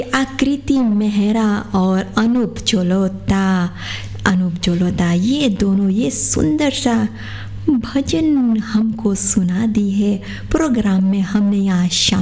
आकृति मेहरा और अनूप जलोटा ये दोनों ये सुंदर सा भजन हमको सुना दी है प्रोग्राम में हमने यहाँ शामिल